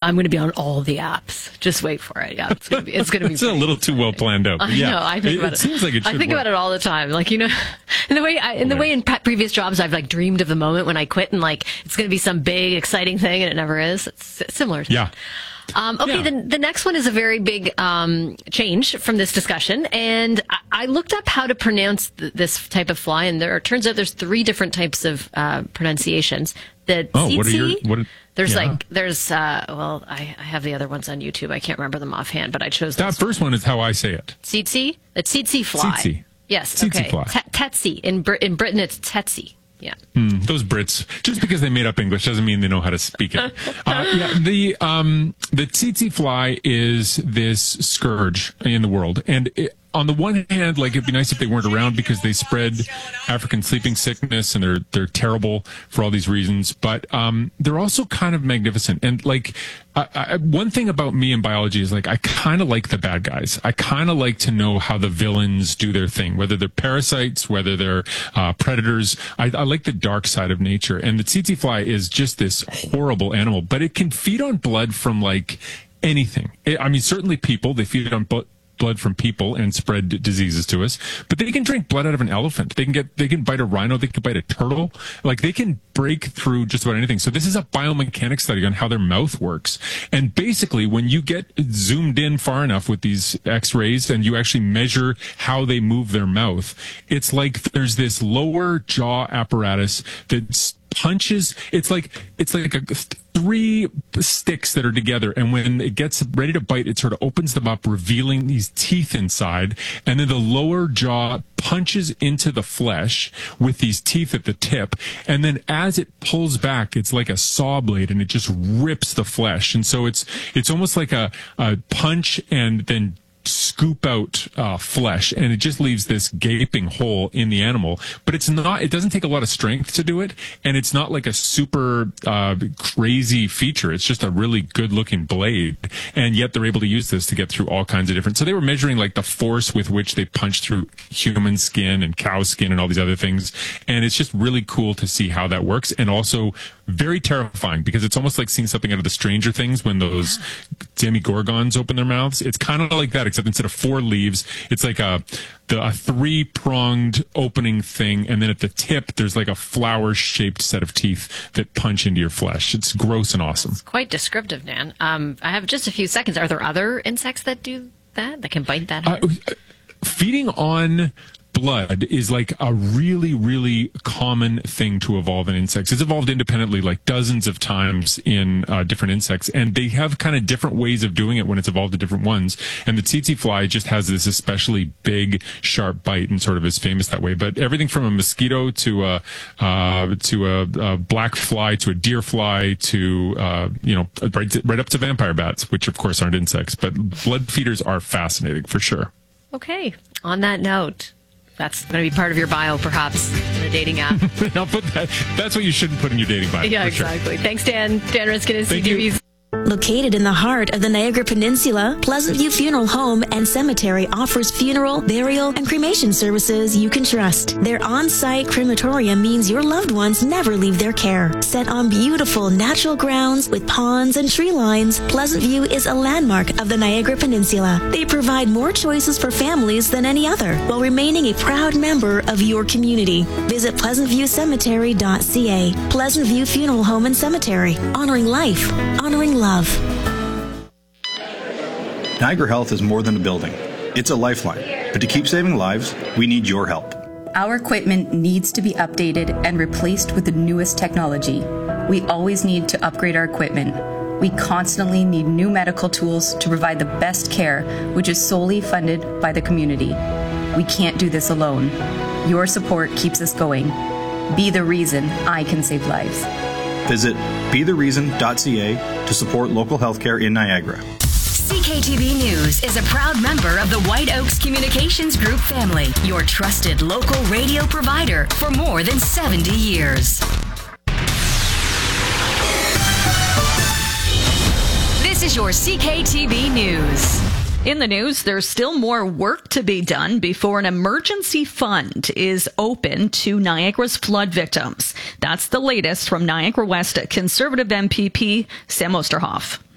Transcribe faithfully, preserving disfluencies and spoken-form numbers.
I'm going to be on all the apps. Just wait for it. Yeah, it's going to be. It's going to be. It's a little too well planned out. I yeah, know. I think it, about it. it. Seems like it should I think work. about it all the time. Like, you know, in the way, I, in the way in pre- previous jobs, I've like dreamed of the moment when I quit and like it's going to be some big exciting thing, and it never is. It's similar to Yeah. that. Um, okay, Yeah. the, the next one is a very big um, change from this discussion, and I, I looked up how to pronounce th- this type of fly, and there are, turns out there's three different types of uh, pronunciations. The Oh, what are your tsetse, what? Are, there's yeah. like there's uh, well, I, I have the other ones on YouTube. I can't remember them offhand, but I chose that this first one is how I say it. tsetse. The tsetse fly. Tsetse. Yes. Tsetse okay. fly. T- Tsetse in Brit- in Britain it's tsetse. Yeah. Mm, those Brits, just because they made up English doesn't mean they know how to speak it. Uh, yeah, the um, the tsetse fly is this scourge in the world, and it, on the one hand, like it'd be nice if they weren't around because they spread African sleeping sickness and they're they're terrible for all these reasons. But um, they're also kind of magnificent. And like I, I, one thing about me in biology is like I kind of like the bad guys. I kind of like to know how the villains do their thing, whether they're parasites, whether they're uh, predators. I, I like the dark side of nature. And the tsetse fly is just this horrible animal, but it can feed on blood from like anything. It, I mean, certainly people. They feed on blood. blood from people and spread d- diseases to us, but they can drink blood out of an elephant. They can get, they can bite a rhino. They can bite a turtle. Like they can break through just about anything. So this is a biomechanics study on how their mouth works. And basically when you get zoomed in far enough with these x-rays and you actually measure how they move their mouth, it's like there's this lower jaw apparatus that's punches. It's like it's like a, three sticks that are together, and when it gets ready to bite, it sort of opens them up, revealing these teeth inside, and then the lower jaw punches into the flesh with these teeth at the tip, and then as it pulls back, it's like a saw blade, and it just rips the flesh, and so it's it's almost like a, a punch and then scoop out uh, flesh, and it just leaves this gaping hole in the animal. But it's not, it doesn't take a lot of strength to do it, and it's not like a super uh, crazy feature. It's just a really good looking blade, and yet they're able to use this to get through all kinds of different. So they were measuring like the force with which they punch through human skin and cow skin and all these other things, and it's just really cool to see how that works, and also very terrifying because it's almost like seeing something out of the Stranger Things when those demigorgons open their mouths. It's kind of like that, except instead of four leaves, it's like a the a three pronged opening thing, and then at the tip there's like a flower shaped set of teeth that punch into your flesh. It's gross and awesome. It's quite descriptive, Dan. Um, I have just a few seconds. Are there other insects that do that that can bite that hard? Uh, feeding on blood is like a really, really common thing to evolve in insects. It's evolved independently like dozens of times in uh, different insects, and they have kind of different ways of doing it when it's evolved to different ones. And the tsetse fly just has this especially big, sharp bite and sort of is famous that way. But everything from a mosquito to a uh, to a, a black fly to a deer fly to uh, you know right, to, right up to vampire bats, which of course aren't insects, but blood feeders are fascinating for sure. Okay. On that note, that's going to be part of your bio, perhaps, in a dating app. I'll put that. That's what you shouldn't put in your dating bio. Yeah, for sure. exactly. Thanks, Dan. Dan Riskin is Thank C T you. V's. Located in the heart of the Niagara Peninsula, Pleasant View Funeral Home and Cemetery offers funeral, burial, and cremation services you can trust. Their on-site crematorium means your loved ones never leave their care. Set on beautiful natural grounds with ponds and tree lines, Pleasant View is a landmark of the Niagara Peninsula. They provide more choices for families than any other, while remaining a proud member of your community. Visit pleasant view cemetery dot c a. Pleasant View Funeral Home and Cemetery. Honoring life. Honoring love. Niagara Health is more than a building. It's a lifeline. But to keep saving lives, we need your help. Our equipment needs to be updated and replaced with the newest technology. We always need to upgrade our equipment. We constantly need new medical tools to provide the best care, which is solely funded by the community. We can't do this alone. Your support keeps us going. Be the reason I can save lives. Visit be the reason dot c a to support local healthcare in Niagara. C K T V News is a proud member of the White Oaks Communications Group family, your trusted local radio provider for more than seventy years. This is your C K T V News. In the news, there's still more work to be done before an emergency fund is open to Niagara's flood victims. That's the latest from Niagara West Conservative M P P Sam Osterhoff.